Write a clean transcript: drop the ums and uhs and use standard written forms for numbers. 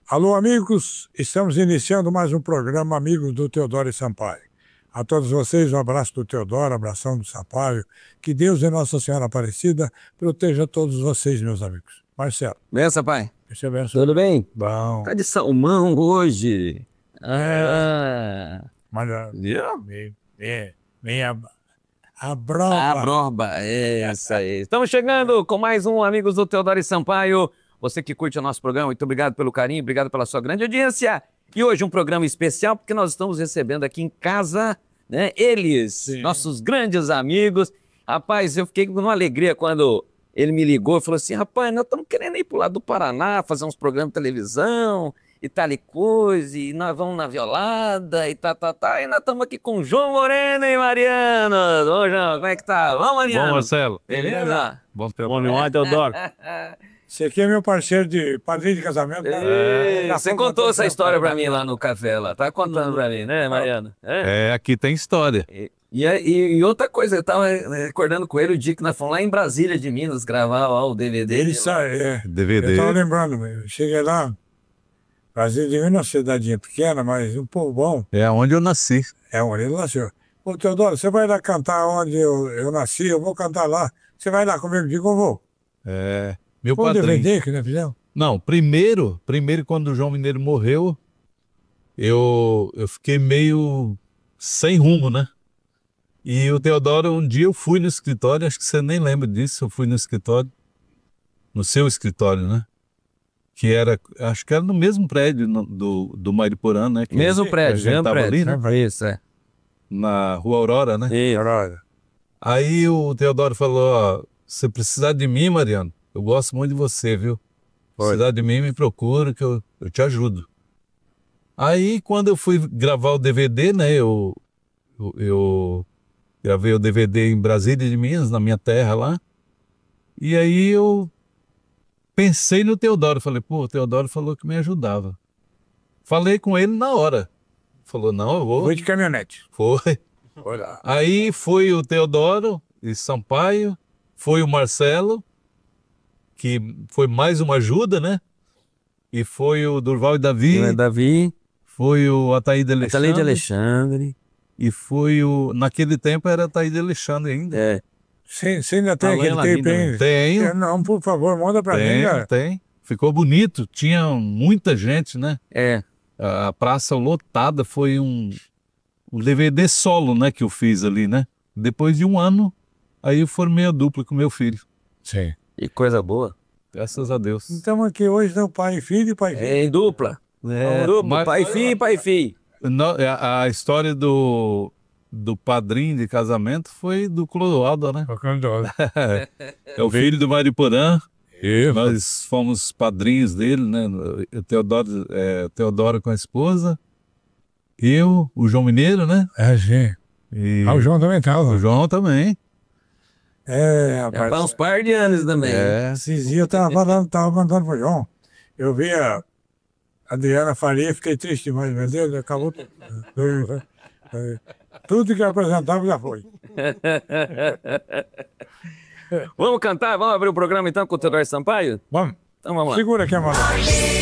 Alô, amigos, estamos iniciando mais um programa Amigos do Teodoro e Sampaio. A todos vocês, um abraço do Teodoro, abração do Sampaio. Que Deus e Nossa Senhora Aparecida proteja todos vocês, meus amigos. Marcelo. Benção, pai. Tudo bem? Bom. Tá de salmão hoje. Mas, vem a broba. A broba, essa aí. Estamos chegando com mais um Amigos do Teodoro e Sampaio. Você que curte o nosso programa, muito obrigado pelo carinho, obrigado pela sua grande audiência. E hoje um programa especial, porque nós estamos recebendo aqui em casa, né, eles, sim, nossos grandes amigos. Rapaz, eu fiquei com uma alegria quando ele me ligou e falou assim: rapaz, nós estamos querendo ir pro lado do Paraná, fazer uns programas de televisão e tal e coisa, e nós vamos na Violada e e nós estamos aqui com João Moreno e Mariano. Ô, João, como é que tá? Vamos, Mariano. Bom, Marcelo. Beleza? Bom demais, Teodoro. Esse aqui é meu parceiro de padrinho de casamento. Você contou essa história pra mim lá no café, lá. Tá contando pra mim, né, Mariano? Aqui tem história. E outra coisa, eu tava recordando com ele o dia que nós fomos lá em Brasília de Minas gravar lá o DVD. Ele sai, DVD. Eu tava lembrando, eu cheguei lá, Brasília de Minas é uma cidadinha pequena, mas um povo bom. É onde eu nasci. É onde ele nasceu. Ô, Teodoro, você vai lá cantar onde eu nasci, eu vou cantar lá. Você vai lá comigo? Digo, eu vou. Meu Foi um padrinho. DVD que nós fizemos? Não, primeiro quando o João Mineiro morreu, eu fiquei meio sem rumo, né? E o Teodoro, um dia eu fui no escritório, acho que você nem lembra disso, eu fui no escritório, no seu escritório, né? Que era, acho que era no mesmo prédio do Mariporã, né? Mesmo prédio, mesmo tava prédio. ali, né? Isso, é. Na Rua Aurora, né? Aurora. Aí o Teodoro falou: ó, se precisar de mim, Mariano, eu gosto muito de você, viu? Precisar de mim, me procura que eu te ajudo. Aí quando eu fui gravar o DVD, né? Eu gravei o DVD em Brasília de Minas, na minha terra lá. E aí eu pensei no Teodoro, falei, pô, o Teodoro falou que me ajudava. Falei com ele na hora. Falou, não, eu vou. Foi de caminhonete. Foi. Olha. Aí foi o Teodoro e Sampaio, foi o Marcelo, que foi mais uma ajuda, né? E foi o Durval e Davi. Foi o Ataíde Alexandre. E foi o... Naquele tempo era Ataíde Alexandre ainda. Você ainda tem aquele tape ainda? Tenho. Não, por favor, manda pra mim, cara. Tem. Ficou bonito. Tinha muita gente, né? A praça lotada. Foi um DVD solo, né? Que eu fiz ali, né? Depois de um ano, aí eu formei a dupla com meu filho. Sim. E coisa boa. Graças a Deus. Então aqui hoje é o pai e filho e pai e filho. Em dupla. Dupla, pai e filho e pai e filho. A história do padrinho de casamento foi do Clodoaldo, né? É o filho do Mariporã. Nós fomos padrinhos dele, né? O Teodoro com a esposa. Eu, o João Mineiro, né? Sim. O João também estava. O João também. Rapaz. Faz uns par de anos também. Esses dias eu tava contando pro João. Eu vi a Adriana Faria, fiquei triste demais, meu Deus, acabou tudo que eu apresentava já foi. Vamos cantar? Vamos abrir o programa então com o Teodoro Sampaio? Vamos. Então vamos lá. Segura aqui a mão.